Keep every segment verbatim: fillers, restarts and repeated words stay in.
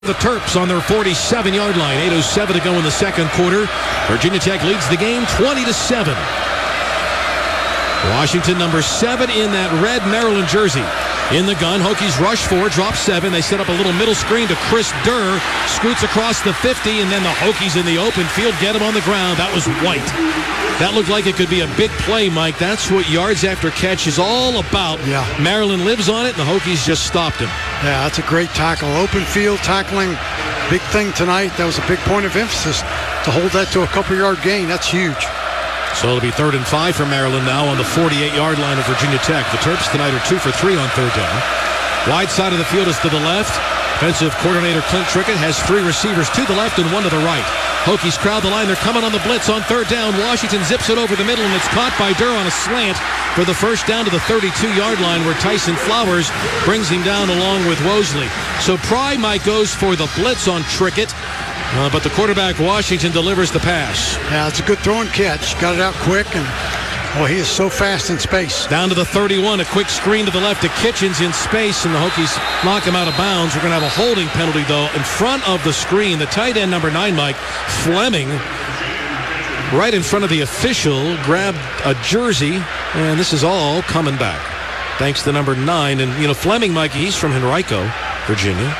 The Terps on their forty-seven-yard line. eight oh seven to go in the second quarter. Virginia Tech leads the game twenty to seven. Washington, number seven in that red Maryland jersey. In the gun, Hokies rush four, drop seven. They set up a little middle screen to Chris Durr. Scoots across the fifty, and then the Hokies in the open field get him on the ground. That was White. That looked like it could be a big play, Mike. That's what yards after catch is all about. Yeah. Maryland lives on it, and the Hokies just stopped him. Yeah, that's a great tackle. Open field tackling, big thing tonight. That was a big point of emphasis to hold that to a couple-yard gain. That's huge. So it'll be third and five for Maryland now on the forty-eight-yard line of Virginia Tech. The Terps tonight are two for three on third down. Wide side of the field is to the left. Defensive coordinator Clint Trickett has three receivers to the left and one to the right. Hokies crowd the line. They're coming on the blitz on third down. Washington zips it over the middle, and it's caught by Durr on a slant for the first down to the thirty-two-yard line, where Tyson Flowers brings him down along with Wosley. So Pry, Mike, goes for the blitz on Trickett. Uh, but the quarterback, Washington, delivers the pass. Yeah, it's a good throw and catch. Got it out quick, and oh, he is so fast in space. Down to the thirty-one, a quick screen to the left to Kitchens in space, and the Hokies knock him out of bounds. We're going to have a holding penalty, though, in front of the screen. The tight end, number nine, Mike, Fleming, right in front of the official, grabbed a jersey, and this is all coming back, thanks to number nine. And, you know, Fleming, Mike, he's from Henrico, Virginia.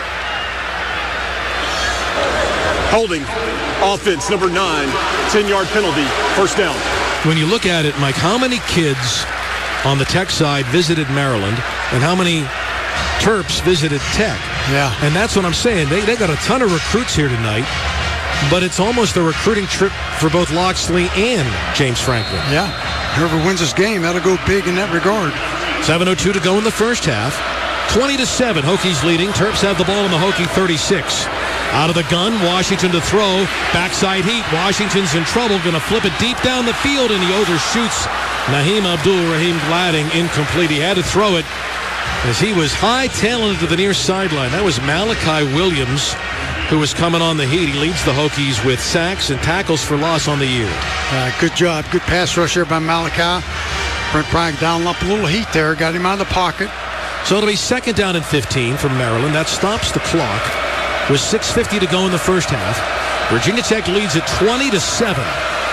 Holding, offense, number nine, ten-yard penalty, first down. When you look at it, Mike, how many kids on the Tech side visited Maryland, and how many Terps visited Tech? Yeah. And that's what I'm saying. They, they got a ton of recruits here tonight, but it's almost a recruiting trip for both Loxley and James Franklin. Yeah. Whoever wins this game, that'll go big in that regard. seven oh two to go in the first half. twenty to seven, Hokies leading. Terps have the ball in the Hokie thirty-six. Out of the gun, Washington to throw. Backside heat. Washington's in trouble. Going to flip it deep down the field, and he overshoots Naheem Abdul-Rahim Gladding. Incomplete. He had to throw it as he was high-tailing it to the near sideline. That was Malachi Williams, who was coming on the heat. He leads the Hokies with sacks and tackles for loss on the year. Uh, good job. Good pass rush there by Malachi. Brent Pry down up a little heat there. Got him out of the pocket. So it'll be second down and fifteen from Maryland. That stops the clock with six fifty to go in the first half. Virginia Tech leads at twenty to seven.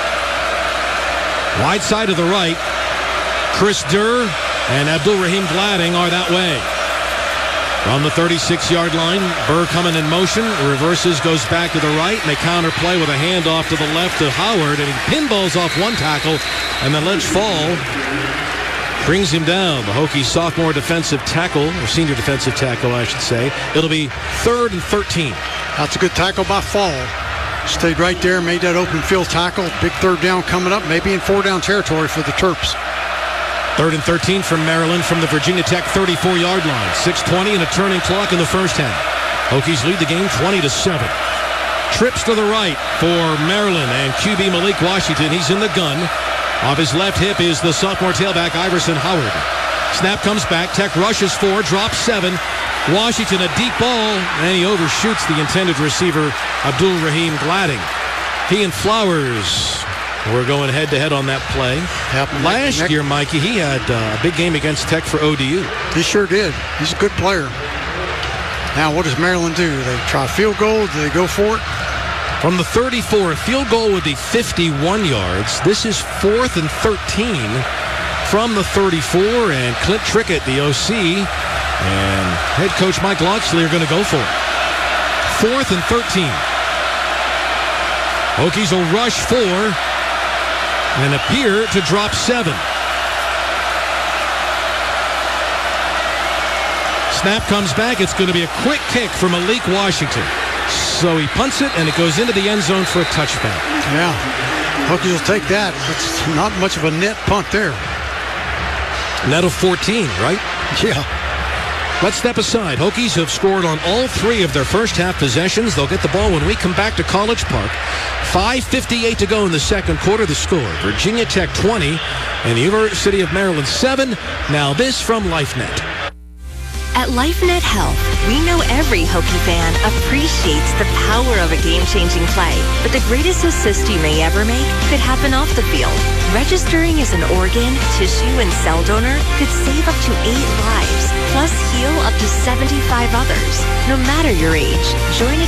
Wide side of the right. Chris Durr and Abdul-Rahim Gladding are that way. From the thirty-six-yard line, Burr coming in motion, reverses, goes back to the right, and they counter play with a handoff to the left to Howard, and he pinballs off one tackle, and then lets fall. Brings him down. The Hokies sophomore defensive tackle, or senior defensive tackle, I should say. It'll be third and thirteen. That's a good tackle by Fall. Stayed right there, made that open field tackle. Big third down coming up, maybe in four down territory for the Terps. Third and thirteen from Maryland from the Virginia Tech thirty-four-yard line. six twenty and a turning clock in the first half. Hokies lead the game twenty to seven. Trips to the right for Maryland and Q B Malik Washington. He's in the gun. Off his left hip is the sophomore tailback, Iverson Howard. Snap comes back. Tech rushes four, drops seven. Washington, a deep ball, and he overshoots the intended receiver, Abdul-Rahim Gladding. He and Flowers were going head-to-head on that play. Yep. Last Next, year, Mikey, he had uh, a big game against Tech for O D U. He sure did. He's a good player. Now, what does Maryland do? They try a field goal? Do they go for it? From the thirty-four, a field goal would be fifty-one yards. This is fourth and thirteen from the thirty-four, and Clint Trickett, the O C, and head coach Mike Loxley are going to go for it. Fourth and thirteen. Hokies will rush four and appear to drop seven. Snap comes back. It's going to be a quick kick for Malik Washington. So he punts it, and it goes into the end zone for a touchback. Yeah. Hokies will take that. It's not much of a net punt there. Net of fourteen, right? Yeah. Let's step aside. Hokies have scored on all three of their first half possessions. They'll get the ball when we come back to College Park. five fifty-eight to go in the second quarter. The score, Virginia Tech twenty and the University of Maryland seven. Now this from LifeNet. At LifeNet Health, we know every Hokie fan appreciates the power of a game-changing play, but the greatest assist you may ever make could happen off the field. Registering as an organ, tissue, and cell donor could save up to eight lives. Plus, heal up to seventy-five others. No matter your age, join a